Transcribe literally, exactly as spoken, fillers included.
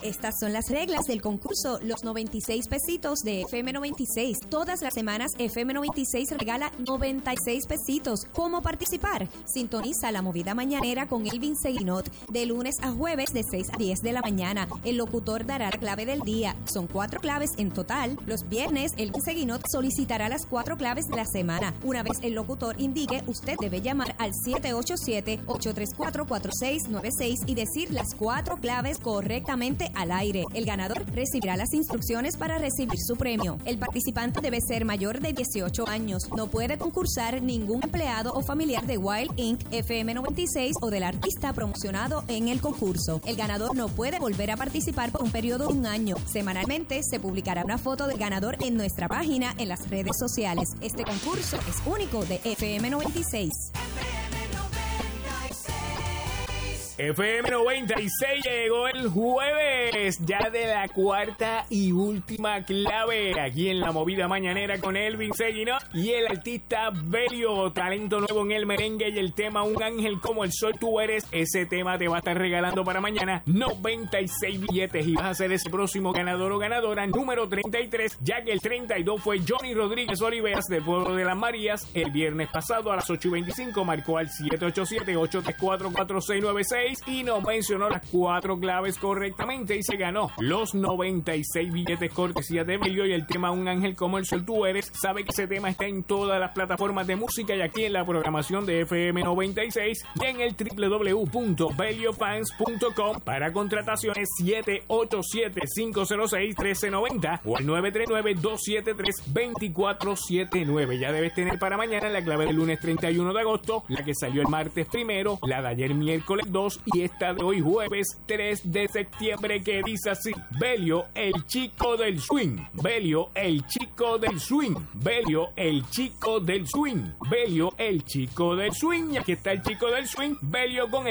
Estas son las reglas del concurso Los noventa y seis pesitos de F M noventa y seis. Todas las semanas F M noventa y seis regala noventa y seis pesitos. ¿Cómo participar? Sintoniza La Movida Mañanera con Elvin Seguinot de lunes a jueves de seis a diez de la mañana. El locutor dará la clave del día. Son cuatro claves en total. Los viernes Elvin Seguinot solicitará las cuatro claves de la semana. Una vez el locutor indique, usted debe llamar al siete ocho siete, ocho tres cuatro, cuatro seis nueve seis y decir las cuatro claves correctamente al aire. El ganador recibirá las instrucciones para recibir su premio. El participante debe ser mayor de dieciocho años. No puede concursar ningún empleado o familiar de Wild incorporated, F M noventa y seis o del artista promocionado en el concurso. El ganador no puede volver a participar por un periodo de un año. Semanalmente se publicará una foto del ganador en nuestra página en las redes sociales. Este concurso es único de F M noventa y seis. F M noventa y seis llegó el jueves ya de la cuarta y última clave aquí en La Movida Mañanera con Elvin Seguinot y el artista Belio, talento nuevo en el merengue y el tema Un Ángel Como el Sol Tú Eres. Ese tema te va a estar regalando para mañana noventa y seis billetes y vas a ser ese próximo ganador o ganadora número treinta y tres, ya que el treinta y dos fue Johnny Rodríguez Oliveras del Pueblo de las Marías. El viernes pasado a las ocho y veinticinco marcó al siete ocho siete, ocho tres cuatro, cuatro seis nueve seis y nos mencionó las cuatro claves correctamente y se ganó los noventa y seis billetes cortesía de Belio y el tema Un Ángel Como el Sol Tú Eres. Sabe que ese tema está en todas las plataformas de música y aquí en la programación de F M noventa y seis y en el doble u doble u doble u punto belio fans punto com. Para contrataciones siete ocho siete, cinco cero seis, uno tres nueve cero o al nueve tres nueve, dos siete tres, dos cuatro siete nueve. Ya debes tener para mañana la clave del lunes treinta y uno de agosto, la que salió el martes primero, la de ayer miércoles dos y esta de hoy jueves tres de septiembre, que dice así: Belio, el chico del swing. Belio, el chico del swing. Belio, el chico del swing. Belio, el chico del swing. Y aquí está el chico del swing, Belio, con el